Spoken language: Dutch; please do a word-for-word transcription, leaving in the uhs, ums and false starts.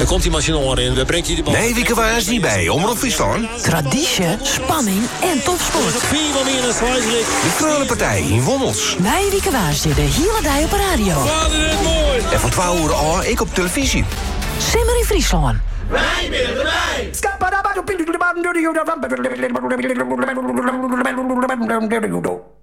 Dan komt die machine in. Dan brengt hij de bal. Nee, Wieke waar is niet bij. Omroep Friesland. Traditie, spanning en topsport. Vier meer een slijsrik. De Krullenpartij in Wommels. Nee, Wieke Waarsje, de hele dag op de radio. Wat is het mooi. En van twaalf uur al ik op televisie. Simmer in Friesland. Wij willen erbij! Skappa